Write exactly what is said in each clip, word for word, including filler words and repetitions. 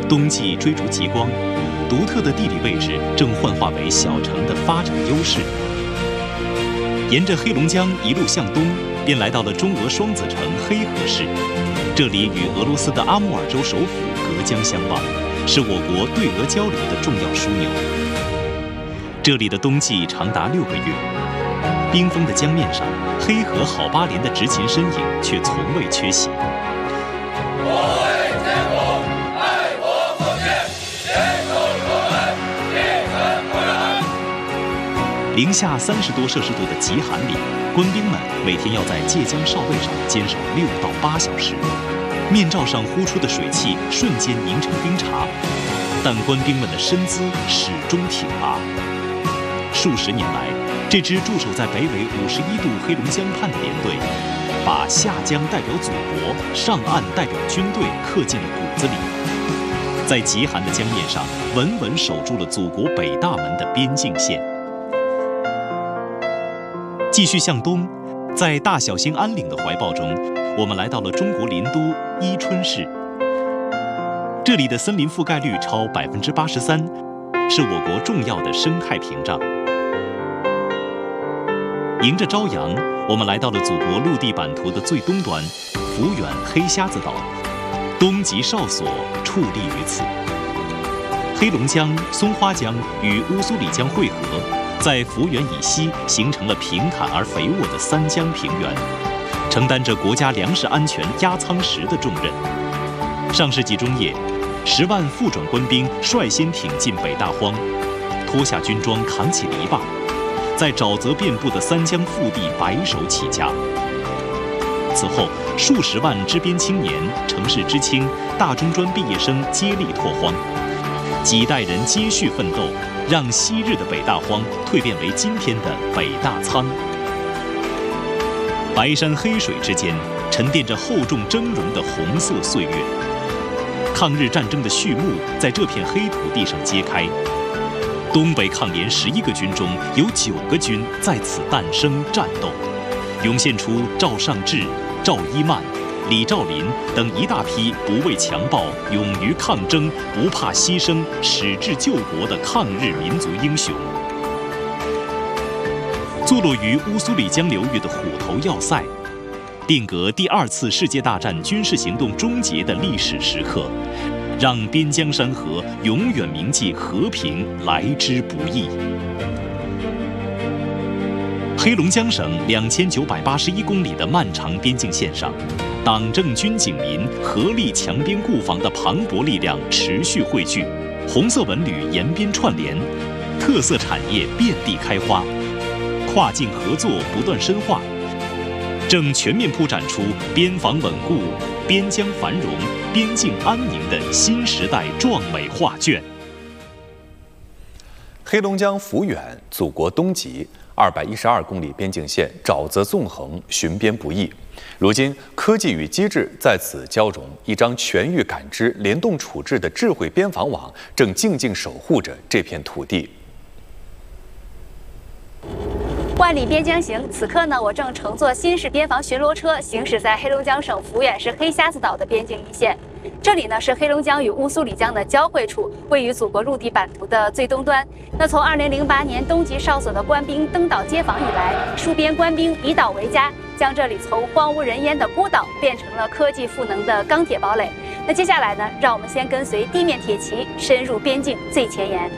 冬季追逐极光，独特的地理位置正幻化为小城的发展优势。沿着黑龙江一路向东，便来到了中俄双子城黑河市。这里与俄罗斯的阿穆尔州首府隔江相望，是我国对俄交流的重要枢纽。这里的冬季长达六个月，冰封的江面上，黑河好八连的执勤身影却从未缺席。零下三十多摄氏度的极寒里，官兵们每天要在界江哨位上坚守六到八小时，面罩上呼出的水汽瞬间凝成冰碴，但官兵们的身姿始终挺拔。数十年来，这支驻守在北纬五十一度黑龙江畔的连队，把下江代表祖国，上岸代表军队刻进了骨子里，在极寒的江面上稳稳守住了祖国北大门的边境线。继续向东，在大小兴安岭的怀抱中，我们来到了中国林都伊春市。这里的森林覆盖率超百分之八十三，是我国重要的生态屏障。迎着朝阳，我们来到了祖国陆地版图的最东端，抚远黑瞎子岛，东极哨所矗立于此。黑龙江、松花江与乌苏里江汇合，在抚远以西形成了平坦而肥沃的三江平原，承担着国家粮食安全压舱石的重任。上世纪中叶，十万复转官兵率先挺进北大荒，脱下军装，扛起篱笆，在沼泽遍布的三江腹地白手起家。此后，数十万支边青年、城市知青、大中专毕业生接力拓荒，几代人接续奋斗，让昔日的北大荒蜕变为今天的北大仓。白山黑水之间，沉淀着厚重峥嵘的红色岁月。抗日战争的序幕在这片黑土地上揭开。东北抗联十一个军中有九个军在此诞生战斗，涌现出赵尚志、赵一曼、李兆林等一大批不畏强暴、勇于抗争、不怕牺牲、矢志救国的抗日民族英雄。坐落于乌苏里江流域的虎头要塞，定格第二次世界大战军事行动终结的历史时刻，让边疆山河永远铭记和平来之不易。黑龙江省两千九百八十一公里的漫长边境线上，党政军警民合力强边固防的磅礴力量持续汇聚，红色文旅沿边串联，特色产业遍地开花，跨境合作不断深化，正全面铺展出边防稳固、边疆繁荣、边境安宁的新时代壮美画卷。 黑龙江抚远，祖国东极，二百一十二公里边境线，沼泽纵横，巡边不易。如今，科技与机制在此交融，一张全域感知、联动处置的智慧边防网正静静守护着这片土地。 万里边疆行，此刻呢，我正乘坐新式边防巡逻车行驶在黑龙江省抚远市黑瞎子岛的边境一线。这里呢是黑龙江与乌苏里江的交汇处，位于祖国陆地版图的最东端。那从二零零八年东极哨所的官兵登岛接防以来，戍边官兵以岛为家，将这里从荒无人烟的孤岛变成了科技赋能的钢铁堡垒。那接下来呢，让我们先跟随地面铁骑深入边境最前沿。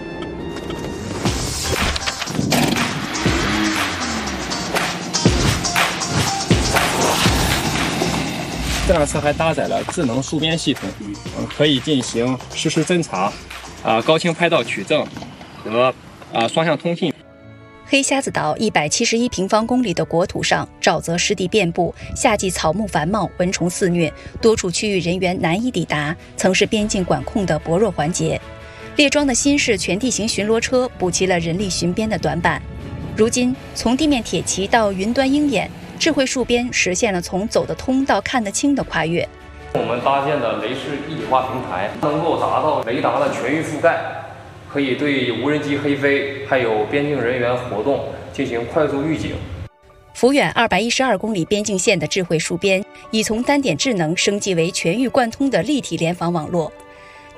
这辆车还搭载了智能戍边系统，嗯，可以进行实时侦查、啊高清拍照取证和啊双向通信。 黑瞎子岛一百七十一平方公里的国土上，沼泽湿地遍布，夏季草木繁茂，蚊虫肆虐，多处区域人员难以抵达，曾是边境管控的薄弱环节。列装的新式全地形巡逻车补齐了人力巡边的短板。如今，从地面铁骑到云端鹰眼，智慧戍边实现了从走得通到看得清的跨越。 我们搭建的雷士一体化平台能够达到雷达的全域覆盖，可以对无人机黑飞还有边境人员活动进行快速预警。 抚远二百一十二公里边境线的智慧戍边已从单点智能升级为全域贯通的立体联防网络。